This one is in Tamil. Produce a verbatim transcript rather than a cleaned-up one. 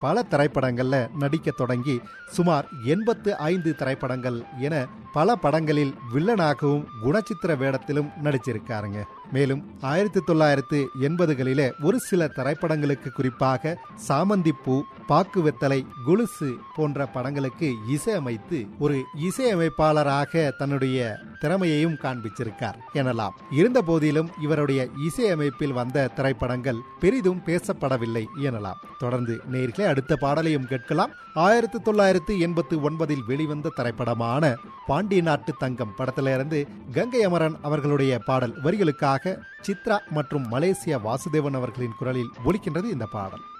பல திரைப்படங்கள்ல நடிக்க தொடங்கி சுமார் எண்பத்து ஐந்து திரைப்படங்கள் என பல படங்களில் வில்லனாகவும் குணச்சித்திர வேடத்திலும் நடிச்சிருக்காருங்க. மேலும் ஆயிரத்தி தொள்ளாயிரத்து எண்பதுகளிலே ஒரு சில திரைப்படங்களுக்கு, குறிப்பாக சாமந்திப்பூ, பாக்கு வெத்தலை, கொலுசு போன்ற படங்களுக்கு இசையமைத்து ஒரு இசையமைப்பாளராக தன்னுடைய திறமையையும் காண்பிச்சிருக்கார் எனலாம். இருந்த போதிலும் இவருடைய இசையமைப்பில் வந்த திரைப்படங்கள் பெரிதும் பேசப்படவில்லை எனலாம். தொடர்ந்து நேயர்களே அடுத்த பாடலையும் கேட்கலாம். ஆயிரத்தி தொள்ளாயிரத்து எண்பத்தி ஒன்பதில் வெளிவந்த திரைப்படமான பாண்டி நாட்டு தங்கம் படத்திலிருந்து கங்கை அமரன் அவர்களுடைய பாடல் வரிகளுக்காக சித்ரா மற்றும் மலேசியா வாசுதேவன் அவர்களின் குரலில் ஒலிக்கின்றது இந்த பாடல்.